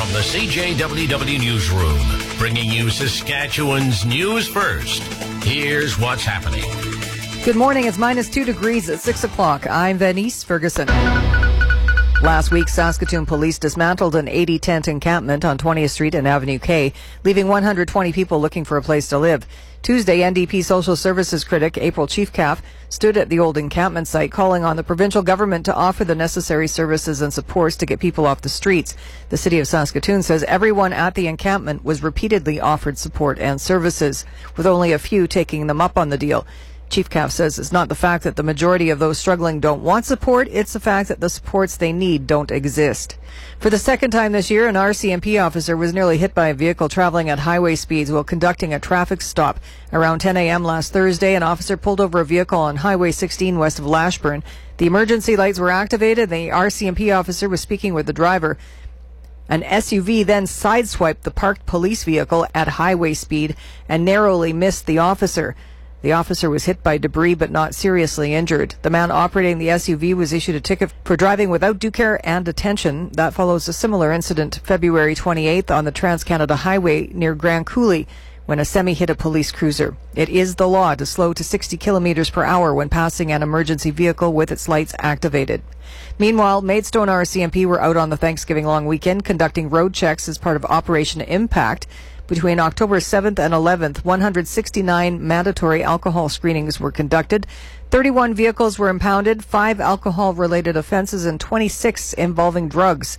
From the CJWW Newsroom, bringing you Saskatchewan's news first. Here's what's happening. Good morning. It's minus 2 degrees at 6 o'clock. I'm Venice Ferguson. Last week, Saskatoon police dismantled an 80-tent encampment on 20th Street and Avenue K, leaving 120 people looking for a place to live. Tuesday, NDP Social Services critic April Chiefcalf stood at the old encampment site calling on the provincial government to offer the necessary services and supports to get people off the streets. The City of Saskatoon says everyone at the encampment was repeatedly offered support and services, with only a few taking them up on the deal. Chiefcalf says it's not the fact that the majority of those struggling don't want support, it's the fact that the supports they need don't exist. For the second time this year, an RCMP officer was nearly hit by a vehicle traveling at highway speeds while conducting a traffic stop. Around 10 a.m. last Thursday, an officer pulled over a vehicle on Highway 16 west of Lashburn. The emergency lights were activated. The RCMP officer was speaking with the driver. An SUV then sideswiped the parked police vehicle at highway speed and narrowly missed the officer. The officer was hit by debris but not seriously injured. The man operating the SUV was issued a ticket for driving without due care and detention. That follows a similar incident February 28th on the Trans-Canada Highway near Grand Coulee when a semi hit a police cruiser. It is the law to slow to 60 kilometers per hour when passing an emergency vehicle with its lights activated. Meanwhile, Maidstone RCMP were out on the Thanksgiving long weekend conducting road checks as part of Operation Impact. Between October 7th and 11th, 169 mandatory alcohol screenings were conducted. 31 vehicles were impounded, 5 alcohol-related offences, and 26 involving drugs.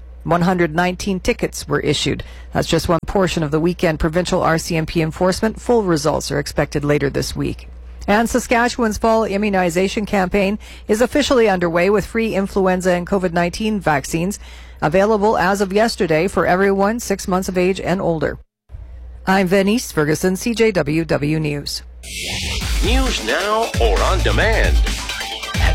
119 tickets were issued. That's just one portion of the weekend provincial RCMP enforcement. Full results are expected later this week. And Saskatchewan's fall immunization campaign is officially underway with free influenza and COVID-19 vaccines available as of yesterday for everyone 6 months of age and older. I'm Venice Ferguson, CJWW News. News now or on demand at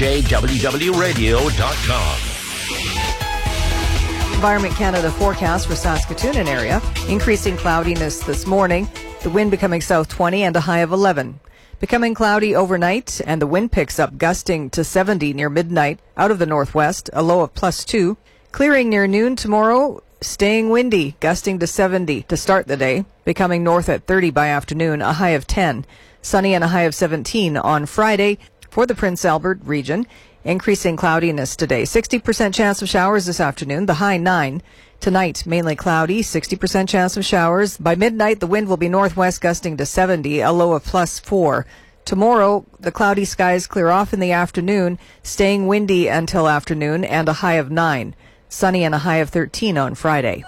CJWWradio.com. Environment Canada forecast for Saskatoon and area. Increasing cloudiness this morning, the wind becoming south 20 and a high of 11. Becoming cloudy overnight, and the wind picks up, gusting to 70 near midnight out of the northwest, a low of +2. Clearing near noon tomorrow, staying windy, gusting to 70 to start the day, becoming north at 30 by afternoon, a high of 10. Sunny and a high of 17 on Friday for the Prince Albert region. Increasing cloudiness today. 60% chance of showers this afternoon, the high 9. Tonight, mainly cloudy, 60% chance of showers. By midnight, the wind will be northwest gusting to 70, a low of +4. Tomorrow, the cloudy skies clear off in the afternoon, staying windy until afternoon, and a high of 9. Sunny and a high of 13 on Friday.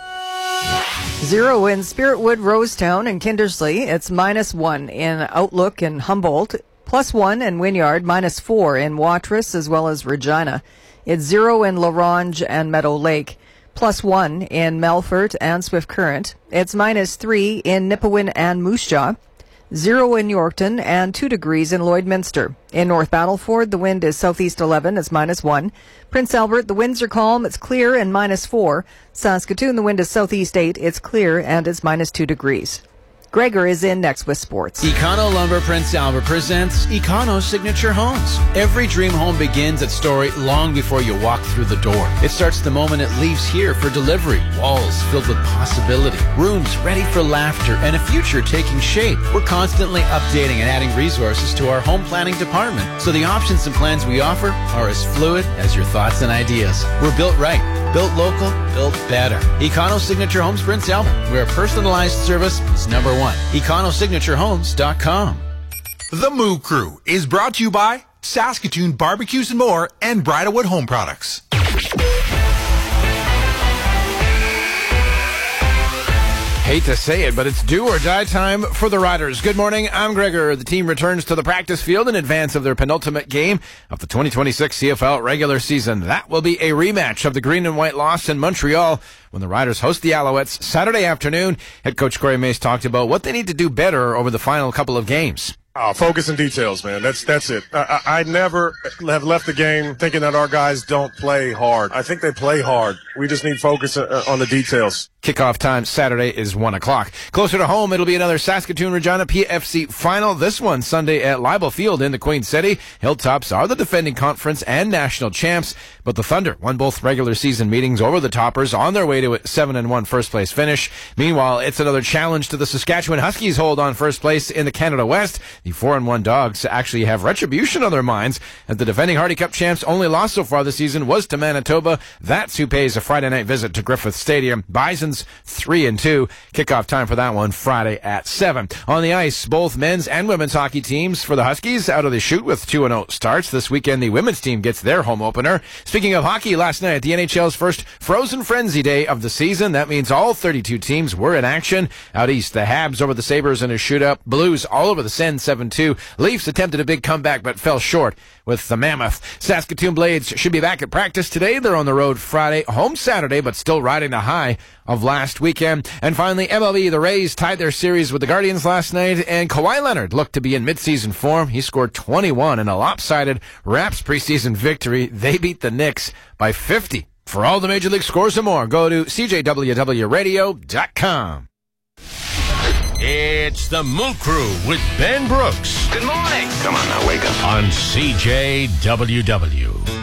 0 in Spiritwood, Rosetown, and Kindersley. It's -1 in Outlook and Humboldt. +1 in Wynyard, -4 in Watrous as well as Regina. It's 0 in La Ronge and Meadow Lake. +1 in Melfort and Swift Current. It's -3 in Nipawin and Moose Jaw. 0 in Yorkton and 2 degrees in Lloydminster. In North Battleford, the wind is southeast 11, it's -1. Prince Albert, the winds are calm, it's clear and -4. Saskatoon, the wind is southeast 8, it's clear and it's -2 degrees. Gregor is in next with sports. Econo Lumber Prince Albert presents Econo Signature Homes. Every dream home begins at Story long before you walk through the door. It starts the moment it leaves here for delivery. Walls filled with possibility. Rooms ready for laughter and a future taking shape. We're constantly updating and adding resources to our home planning department, so the options and plans we offer are as fluid as your thoughts and ideas. We're built right, built local, built better. Econo Signature Homes Prince Albert, where personalized service is number one. EconoSignatureHomes.com. The Moo Crew is brought to you by Saskatoon Barbecues and More and Bridalwood Home Products. Hate to say it, but it's do or die time for the Riders. Good morning, I'm Gregor. The team returns to the practice field in advance of their penultimate game of the 2026 CFL regular season. That will be a rematch of the green and white loss in Montreal when the Riders host the Alouettes Saturday afternoon. Head coach Corey Mace talked about what they need to do better over the final couple of games. Focus and details, man. That's it. I never have left the game thinking that our guys don't play hard. I think they play hard. We just need focus on the details. Kickoff time Saturday is 1 o'clock. Closer to home, it'll be another Saskatoon-Regina PFC final. This one Sunday at Leibel Field in the Queen City. Hilltops are the defending conference and national champs, but the Thunder won both regular season meetings over the Toppers on their way to a 7-1 first place finish. Meanwhile, it's another challenge to the Saskatchewan Huskies' hold on first place in the Canada West. The 4-1 Dogs actually have retribution on their minds, as the defending Hardy Cup champs' only loss so far this season was to Manitoba. That's who pays a Friday night visit to Griffith Stadium. Bison's 3-2. Kickoff time for that one Friday at 7. On the ice, both men's and women's hockey teams for the Huskies out of the chute with 2-0 starts. This weekend, the women's team gets their home opener. Speaking of hockey, last night, the NHL's first Frozen Frenzy Day of the season. That means all 32 teams were in action. Out east, the Habs over the Sabres in a shootout. Blues all over the Sens 7-2. Leafs attempted a big comeback but fell short with the Mammoth. Saskatoon Blades should be back at practice today. They're on the road Friday, home Saturday, but still riding the high of last weekend. And finally, MLB, the Rays tied their series with the Guardians last night, and Kawhi Leonard looked to be in midseason form. He scored 21 in a lopsided Raps preseason victory. They beat the Knicks by 50. For all the Major League scores and more, go to CJWWRadio.com. It's the Moo Crew with Ben Brooks. Good morning. Come on now, wake up. On CJWW.